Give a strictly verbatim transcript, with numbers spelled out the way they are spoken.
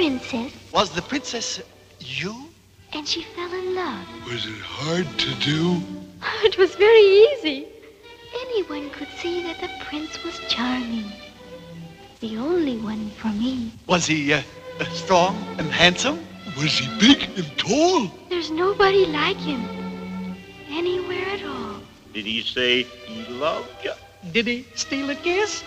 princess. Was the princess you? And she fell in love. Was it hard to do? It was very easy. Anyone could see that the prince was charming. The only one for me. Was he uh, uh, strong and handsome? Was he big and tall? There's nobody like him. Anywhere at all. Did he say he loved you? Did he steal a kiss?